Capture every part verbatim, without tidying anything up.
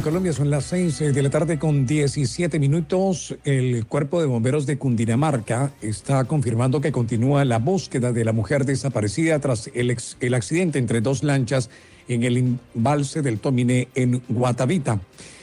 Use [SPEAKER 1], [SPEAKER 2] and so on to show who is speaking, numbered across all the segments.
[SPEAKER 1] Colombia son las seis de la tarde con diecisiete minutos. El Cuerpo de Bomberos de Cundinamarca está confirmando que continúa la búsqueda de la mujer desaparecida tras el, ex, el accidente entre dos lanchas en el embalse del Tominé en Guatavita.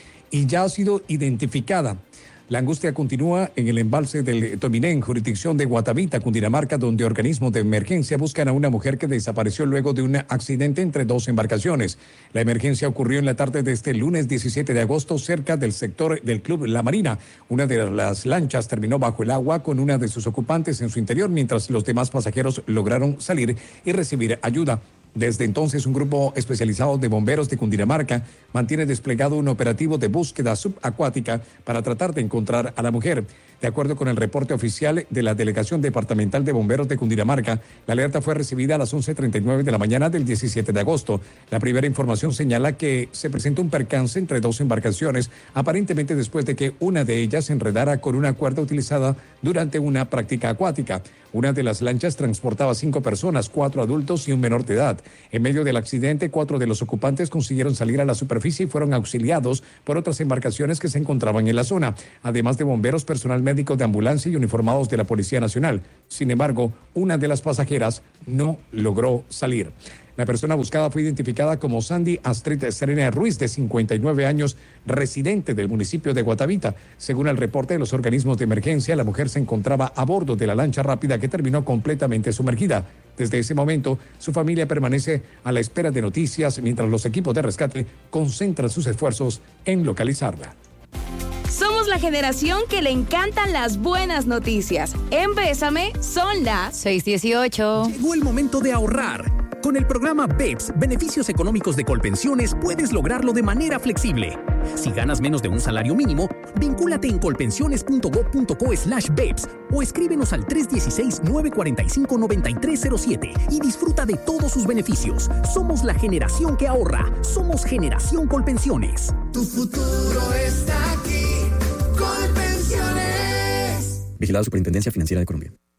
[SPEAKER 1] Y ya ha sido identificada. La angustia continúa en el embalse del Tominé, en jurisdicción de Guatavita, Cundinamarca, donde organismos de emergencia buscan a una mujer que desapareció luego de un accidente entre dos embarcaciones. La emergencia ocurrió en la tarde de este lunes diecisiete de agosto cerca del sector del Club La Marina. Una de las lanchas terminó bajo el agua con una de sus ocupantes en su interior, mientras los demás pasajeros lograron salir y recibir ayuda. Desde entonces, un grupo especializado de bomberos de Cundinamarca mantiene desplegado un operativo de búsqueda subacuática para tratar de encontrar a la mujer. De acuerdo con el reporte oficial de la Delegación Departamental de Bomberos de Cundinamarca, la alerta fue recibida a las once treinta y nueve de la mañana del diecisiete de agosto. La primera información señala que se presentó un percance entre dos embarcaciones, aparentemente después de que una de ellas se enredara con una cuerda utilizada durante una práctica acuática. Una de las lanchas transportaba cinco personas, cuatro adultos y un menor de edad. En medio del accidente, cuatro de los ocupantes consiguieron salir a la superficie y fueron auxiliados por otras embarcaciones que se encontraban en la zona, además de bomberos, personal médico de ambulancia y uniformados de la Policía Nacional. Sin embargo, una de las pasajeras no logró salir. La persona buscada fue identificada como Sandy Astrid Serena Ruiz, de cincuenta y nueve años, residente del municipio de Guatavita. Según el reporte de los organismos de emergencia, la mujer se encontraba a bordo de la lancha rápida que terminó completamente sumergida. Desde ese momento, su familia permanece a la espera de noticias mientras los equipos de rescate concentran sus esfuerzos en localizarla.
[SPEAKER 2] Somos la generación que le encantan las buenas noticias. En Bésame son las
[SPEAKER 3] seis dieciocho.
[SPEAKER 4] Llegó el momento de ahorrar. Con el programa B E P S, Beneficios Económicos de Colpensiones, puedes lograrlo de manera flexible. Si ganas menos de un salario mínimo, vincúlate en colpensiones.gov.co slash B E P S o escríbenos al tres uno seis, nueve cuatro cinco, nueve tres cero siete y disfruta de todos sus beneficios. Somos la generación que ahorra. Somos Generación Colpensiones.
[SPEAKER 5] Tu futuro está aquí. Colpensiones.
[SPEAKER 6] Vigilado Superintendencia Financiera de Colombia.